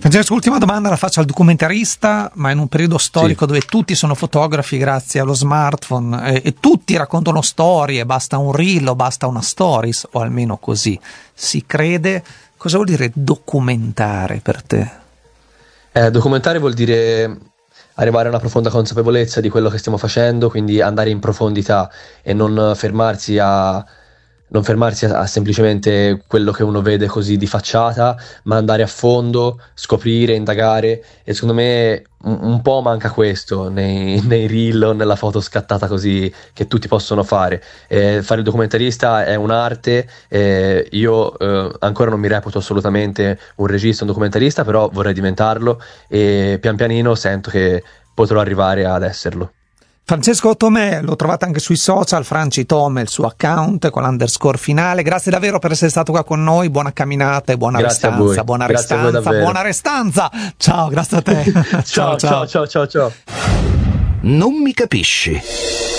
Francesco, ultima domanda la faccio al documentarista, ma in un periodo storico dove tutti sono fotografi grazie allo smartphone e tutti raccontano storie, basta un reel o basta una stories, o almeno così si crede. Cosa vuol dire documentare per te? Documentare vuol dire arrivare a una profonda consapevolezza di quello che stiamo facendo, quindi andare in profondità e non fermarsi a semplicemente quello che uno vede così di facciata, ma andare a fondo, scoprire, indagare. E secondo me un po' manca questo nei reel o nella foto scattata così che tutti possono fare. Fare il documentarista è un'arte, io ancora non mi reputo assolutamente un regista, un documentarista, però vorrei diventarlo e pian pianino sento che potrò arrivare ad esserlo. Francesco Tomè, lo trovate anche sui social, Franci Tome, il suo account con l'underscore finale. Grazie davvero per essere stato qua con noi, buona camminata e buona Grazie restanza. Buona restanza. Ciao, grazie a te. ciao. ciao. Non mi capisci.